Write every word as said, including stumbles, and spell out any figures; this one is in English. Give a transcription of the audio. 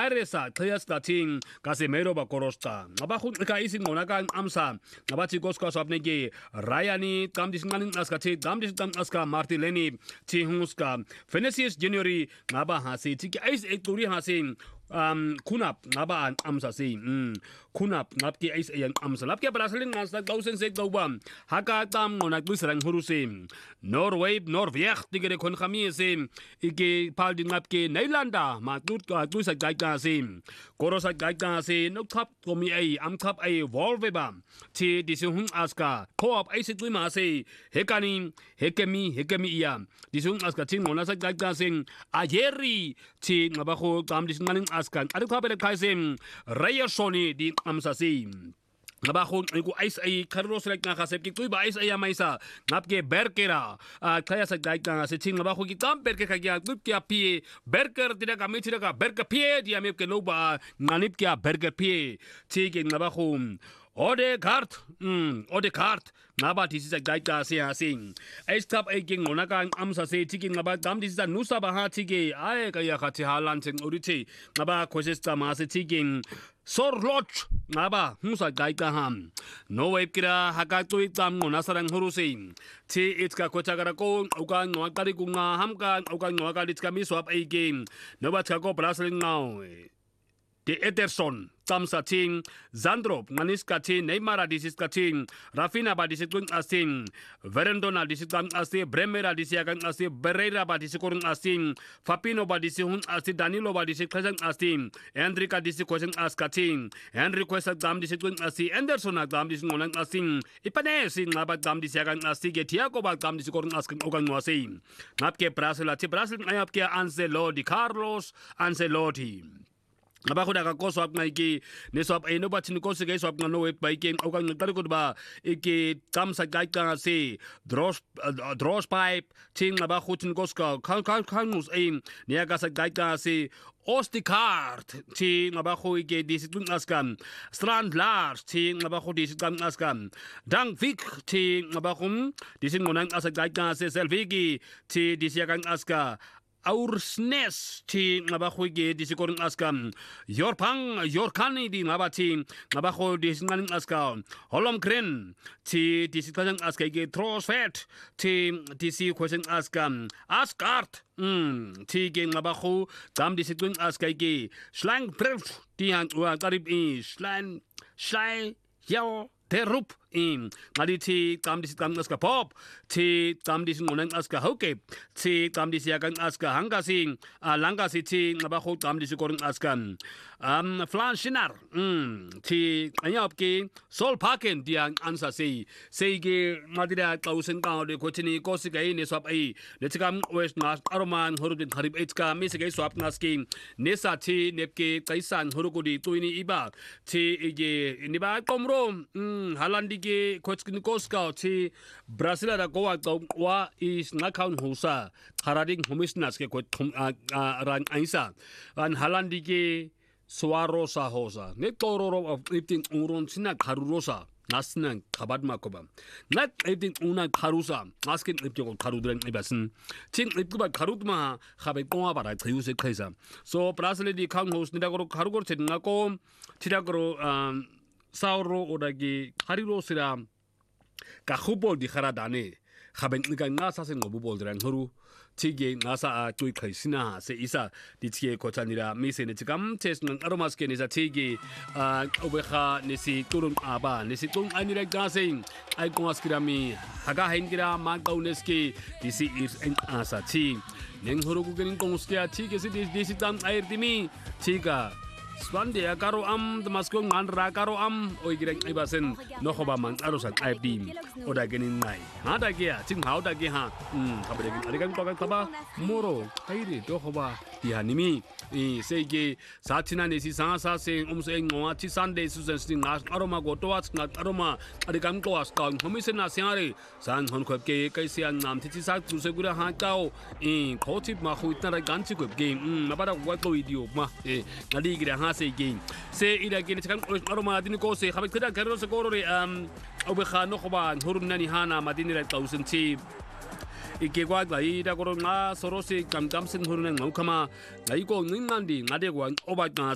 Iresa Clear Starting Casemiro Bakorosta Nabahuka is in Monacan Amsa Nabati Goskos of Negi Ryani Tamdisman Askati Damdistam Aska Martileni Tihuska Fenesius January Naba Hasi Tiki Ice Eturi Hasin um kunap ngaba an amsa si mm kunap napki is ayang amsa lapki brasilin nasa thousand sek dawam haka tam ngona gusrang hurusim Norway Norveg tigere kon khami sim ike paldi napki Neilanda ma tut ka tusa gaita sim korosa gaita si no khap komi ai am khap ai volveba ti disung aska koop ai sit lima si hekani hekemi hekemi iya disung aska tin ngona sa gaita sing ayeri ti ngaba ko tam disung askan adu kapele kaisem raya soni di amsasi Nabahon ko ice ay Carlos like na kasep ki tuiba ice ay maisa napke berkera kaya sa gaita sa ting nabaho ki tam berke kaya tup kya pie berker tidak kami tidak ka berke pie dia me ke loba nanip kya berke pie tige nabaho Ode kart, hmm, ode kart. Naba this is a gaita se asing. I stop a king onaka amsa se tiking about dam this is a nusa baha tige. I kaya kati halanting uriti. Naba kwesesta masa tiking. Sorloch Naba Musa Gaita Ham. No way kira Hakatu itam Nasarang Hurusin. T itka Kotagarako, Okan Noakarikunga, Hamka, Okan Noakaritka Miswap a game. Nobatako Brasling now. The Ederson, Tamsa Ting, Zandrop, Maniska Ting, Neymar Disiska Ting, Rafina Badisitun Asin, Verendona Disitan Asi, Bremera Disiagan Asi, Berreira Badisikorin Asin, Fapino Badisihun Asi, Danilo Badisikasan Asin, Enrica Disikosan Askatin, Enrico Dam Disitun Asi, Anderson Dam Dismonan Asin, Ipanesin, Nabat Dam Disiagan Asi, Tiago Dam Disikorin Askin Ogan Wasin, Napke Brasila, Brasil, Ayapke Ancelotti, Carlos Ancelotti. Nabako da ko swap na iki ne swap ay no ba tin ko sige swap na no web by game o kang nagtaro ko ba iki tam sa guide ka si draws draws pipe ting nabako tin ko ska kan kan kan mus ay niya ka sa guide ka si Ostikart ting nabako iki disitun askam Strand Lars ting nabako disitun askam Dang Vic ting nabako disin mo nang asa guide ka si Selvigi ti disyakan aska Aursnes ti nabaho ge disikorin askam Yorpang Yorkani di nabati nabaho disinanin askam Holom Kren ti disikajan aska ge Trosfet ti disi question askam Askart mm ti ge nabaho dam disituin aska ge Schlang Pref ti han wa karib i Schlang Schlei Yao Terup in Naditi tam disikam aska pop ti tam disingonan aska hoke ti tam disiakan aska hangasing langasi ti nabaho tam disikorin askan um flanshinar mm ti anyapki sol paken diang ansa sei seige madira thousand ka de kochini kosigai ne swap ai netikam west nas aroman horudin kharib eitka misige swap nasking nesa ti nepke kaisan horukudi tuini iba ti ige niba komrom mm halandi ge kochkin koska ti Brazil da goa wa is nakaun husa harading humisnas ke ko ran aisa an halandi ge Suarosa hosa ne tororo of lifting uron sina karurosa nasnan kabat makoba not lifting una karusa asking lifting karudren ibasin ting liftuba karudma habe konwa bara tayuse kaisa so Brazil di kang host nidagoro karugor chenako tiragoro um Sauro odagi karirosira kahubol di haradane haben nga ngasa sen ngobubol dran horu tige ngasa a tui khaisina se isa ditie kotanira mise ne tikam test ng aromas ke ne za tige a obeha nesi turun aba nesi tung anire gasing ai kongaskirami haga hengira magauneski disi is en asa ti neng horu gugenin konguskia tige si disi tam air dimi tiga Swande ya karo am damasko nganra karo am oigireng ibasen nohoba man arusan aibdim oda genin nai hada gea ting hauda ge ha um habere arigan toga taba moro kaire dohoba dihanimi e sege satina nesi sansa se umse ngwa ti sande susen sting aroma go toats na aroma arigan ko askan homisena siare san hon khopke kaisian nam ti sa tu segura ha tao e khotip ma khuitna ganchi ko ge um nabara wa to idio ma e nadi gira say game say ila gini kan aroma dini ko say khabik kada karo sa korore um obekhano khoba hurun nani hana madini ra thousand ti ikegwa gai da koro nga sorosi kam kam sin hurun ngau khama ngai ko ningandi ngade ko oba